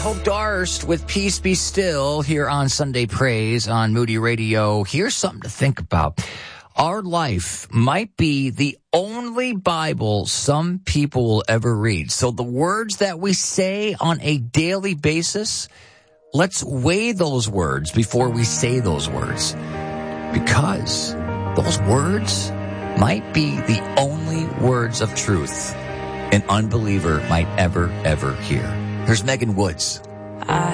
Hope Darst with Peace Be Still here on Sunday Praise on Moody Radio. Here's something to think about. Our life might be the only Bible some people will ever read. So the words that we say on a daily basis, let's weigh those words before we say those words. Because those words might be the only words of truth an unbeliever might ever hear. Here's Megan Woods.